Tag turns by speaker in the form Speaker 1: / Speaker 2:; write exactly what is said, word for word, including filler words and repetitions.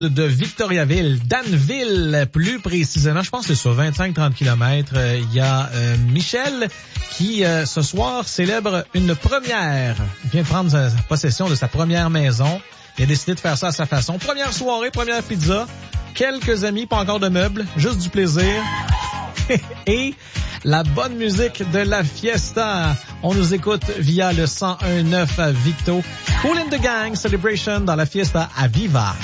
Speaker 1: de Victoriaville, Danville, plus précisément, je pense que c'est sur vingt-cinq à trente kilomètres. Il y a euh, Michel qui, euh, ce soir, célèbre une première. Il vient de prendre sa, sa possession de sa première maison. Il a décidé de faire ça à sa façon. Première soirée, première pizza, quelques amis, pas encore de meubles, juste du plaisir. Et la bonne musique de la fiesta. On nous écoute via le cent un neuf à Victo. Cool in the Gang Celebration dans la fiesta à Viva.